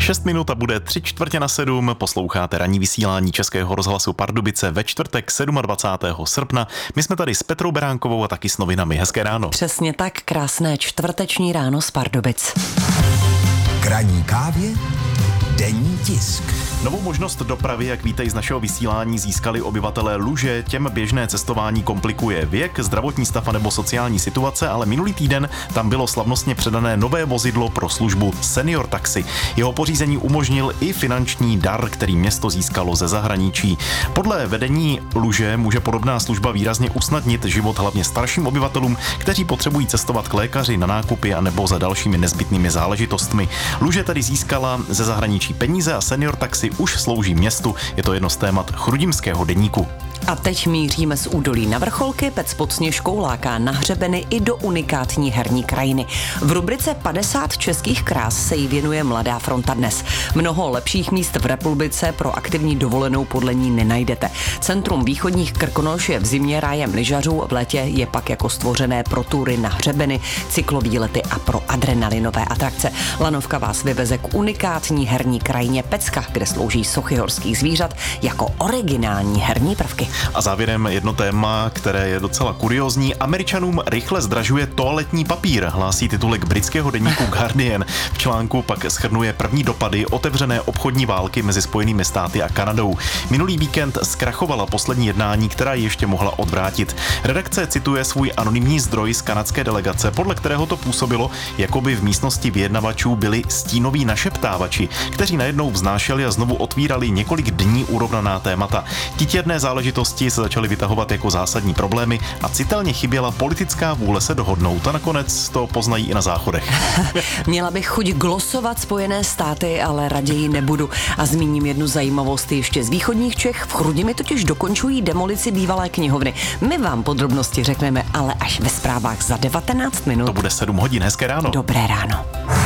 6 minut a bude 6:45. Posloucháte ranní vysílání Českého rozhlasu Pardubice ve čtvrtek 27. srpna. My jsme tady s Petrou Beránkovou a taky s novinami. Hezké ráno. Přesně tak, krásné čtvrteční ráno z Pardubic. K ranní kávě denní tisk. Novou možnost dopravy, jak víte, z našeho vysílání získali obyvatelé Luže. Těm běžné cestování komplikuje věk, zdravotní stav nebo sociální situace, ale minulý týden tam bylo slavnostně předané nové vozidlo pro službu Senior Taxi. Jeho pořízení umožnil i finanční dar, který město získalo ze zahraničí. Podle vedení Luže může podobná služba výrazně usnadnit život hlavně starším obyvatelům, kteří potřebují cestovat k lékaři, na nákupy a nebo za dalšími nezbytnými záležitostmi. Luže tedy získala ze zahraničí peníze a Senior Taxi už slouží městu. Je to jedno z témat Chrudimského deníku. A teď míříme z údolí na vrcholky, Pec pod Sněžkou láká na hřebeny i do unikátní herní krajiny. V rubrice 50 českých krás se jí věnuje Mladá fronta dnes. Mnoho lepších míst v republice pro aktivní dovolenou podle ní nenajdete. Centrum východních Krkonoš je v zimě rájem lyžařů, v létě je pak jako stvořené pro tury na hřebeny, cyklovýlety a pro adrenalinové atrakce. Lanovka vás vyveze k unikátní herní krajině Pecka, kde slouží sochy horských zvířat jako originální herní prvky. A závěrem jedno téma, které je docela kuriózní. Američanům rychle zdražuje toaletní papír, hlásí titulek britského deníku Guardian. V článku pak shrnuje první dopady otevřené obchodní války mezi Spojenými státy a Kanadou. Minulý víkend zkrachovala poslední jednání, která ještě mohla odvrátit. Redakce cituje svůj anonymní zdroj z kanadské delegace, podle kterého to působilo, jako by v místnosti vyjednavačů byli stínoví našeptávači, kteří najednou vznášeli a znovu otvírali několik dní urovnaná témata. Titěrné záležitosti se začaly vytahovat jako zásadní problémy a citelně chyběla politická vůle se dohodnout a nakonec to poznají i na záchodech. Měla bych chuť glosovat Spojené státy, ale raději nebudu. A zmíním jednu zajímavost ještě z východních Čech. V Chrudimi totiž dokončují demolici bývalé knihovny. My vám podrobnosti řekneme ale až ve zprávách za 19 minut. To bude 7 hodin. Hezké ráno. Dobré ráno.